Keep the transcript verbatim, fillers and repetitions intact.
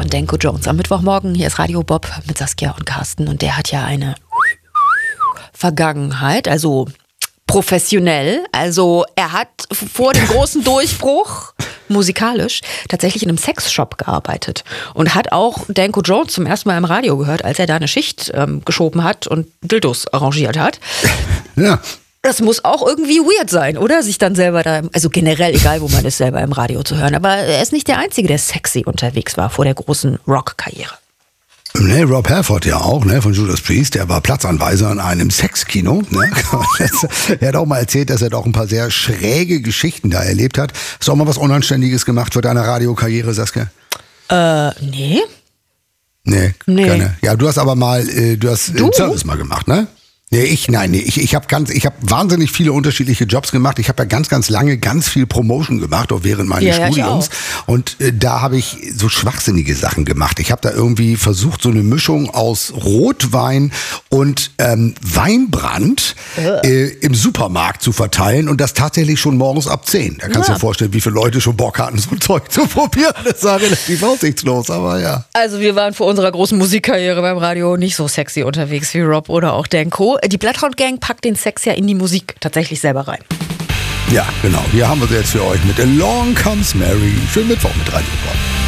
von Danko Jones am Mittwochmorgen. Hier ist Radio Bob mit Saskia und Carsten und der hat ja eine Vergangenheit, also professionell. Also er hat vor dem großen Durchbruch musikalisch tatsächlich in einem Sexshop gearbeitet und hat auch Danko Jones zum ersten Mal im Radio gehört, als er da eine Schicht ähm, geschoben hat und Dildos arrangiert hat. Ja. Das muss auch irgendwie weird sein, oder? Sich dann selber da, also generell, egal wo man ist, selber im Radio zu hören. Aber er ist nicht der Einzige, der sexy unterwegs war vor der großen Rock-Karriere. Ne, Rob Halford ja auch, ne, von Judas Priest, der war Platzanweiser in einem Sexkino. Ne? Er hat auch mal erzählt, dass er doch ein paar sehr schräge Geschichten da erlebt hat. Hast du auch mal was Unanständiges gemacht für deine Radiokarriere, Saskia? Äh, nee. Nee, Nee. keine. Ja, du hast aber mal, äh, du hast Du? äh, Service mal gemacht, ne? Nee, ich, nein, nee, ich, ich habe ganz, ich habe wahnsinnig viele unterschiedliche Jobs gemacht. Ich habe ja ganz, ganz lange ganz viel Promotion gemacht, auch während meines Ja, ja, ich Studiums. Und äh, da habe ich so schwachsinnige Sachen gemacht. Ich habe da irgendwie versucht, so eine Mischung aus Rotwein und ähm, Weinbrand äh, im Supermarkt zu verteilen und das tatsächlich schon morgens ab zehn. Da kannst du Ja. dir vorstellen, wie viele Leute schon Bock hatten, so ein Zeug zu probieren. Das war relativ aussichtslos, aber ja. Also wir waren vor unserer großen Musikkarriere beim Radio nicht so sexy unterwegs wie Rob oder auch Danko. Die Bloodhound Gang packt den Sex ja in die Musik tatsächlich selber rein. Ja, genau. Hier haben wir sie jetzt für euch mit Along Comes Mary. Schönen Mittwoch mit Radio Bob.